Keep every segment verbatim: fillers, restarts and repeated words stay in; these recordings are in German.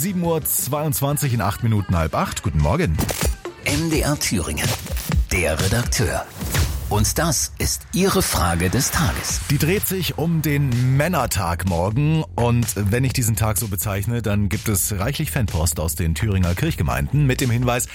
sieben Uhr zweiundzwanzig in acht Minuten halb acht. Guten Morgen. M D R Thüringen, der Redakteur. Und das ist Ihre Frage des Tages. Die dreht sich um den Männertag morgen. Und wenn ich diesen Tag so bezeichne, dann gibt es reichlich Fanpost aus den Thüringer Kirchgemeinden mit dem Hinweis,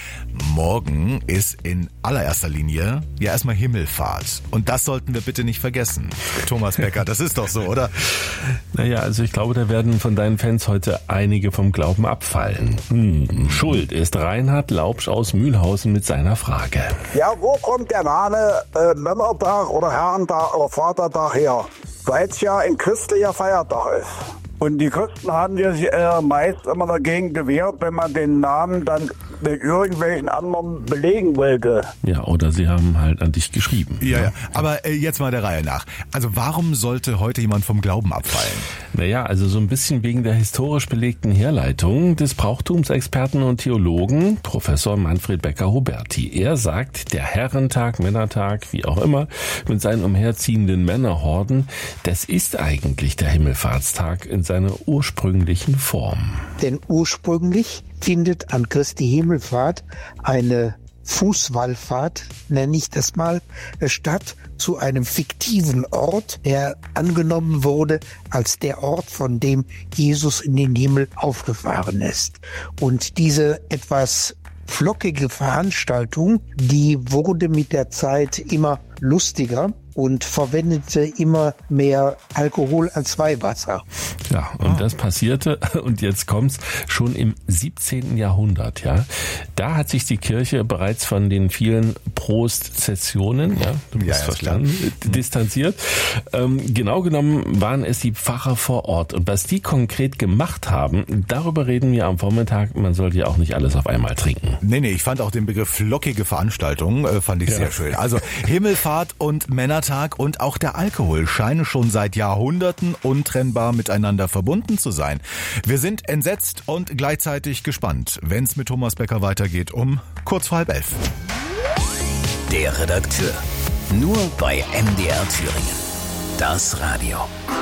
morgen ist in allererster Linie ja erstmal Himmelfahrt. Und das sollten wir bitte nicht vergessen. Thomas Becker, das ist doch so, oder? Naja, also ich glaube, da werden von deinen Fans heute einige vom Glauben abfallen. Hm, Schuld ist Reinhard Laubsch aus Mühlhausen mit seiner Frage. Ja, wo kommt der Name äh, Männertag oder Herrentag oder Vatertag her? Weil es ja ein christlicher Feiertag ist. Und die Christen haben sich äh, meist immer dagegen gewehrt, wenn man den Namen dann mit irgendwelchen anderen belegen wollte. Ja, oder sie haben halt an dich geschrieben. Ja, ja. Aber äh, jetzt mal der Reihe nach. Also warum sollte heute jemand vom Glauben abfallen? Naja, also so ein bisschen wegen der historisch belegten Herleitung des Brauchtumsexperten und Theologen Professor Manfred Becker-Huberti. Er sagt, der Herrentag, Männertag, wie auch immer, mit seinen umherziehenden Männerhorden, das ist eigentlich der Himmelfahrtstag in seiner ursprünglichen Form. Denn ursprünglich findet an Christi Himmelfahrt eine Fußwallfahrt, nenne ich das mal, statt zu einem fiktiven Ort, der angenommen wurde als der Ort, von dem Jesus in den Himmel aufgefahren ist. Und diese etwas flockige Veranstaltung, die wurde mit der Zeit immer lustiger und verwendete immer mehr Alkohol als Weihwasser. Ja, und das passierte, und jetzt kommt's, schon im siebzehnten Jahrhundert, ja. Da hat sich die Kirche bereits von den vielen Prostzessionen, ja, du bist ja, verstanden, distanziert. Ähm, genau genommen waren es die Pfarrer vor Ort. Und was die konkret gemacht haben, darüber reden wir am Vormittag. Man sollte ja auch nicht alles auf einmal trinken. Nee, nee, ich fand auch den Begriff flockige Veranstaltung, äh, fand ich ja. sehr schön. Also Himmelfahrt und Männertag und auch der Alkohol scheinen schon seit Jahrhunderten untrennbar miteinander verbunden zu sein. Wir sind entsetzt und gleichzeitig gespannt, wenn es mit Thomas Becker weitergeht um kurz vor halb elf. Der Redakteur. Nur bei M D R Thüringen. Das Radio.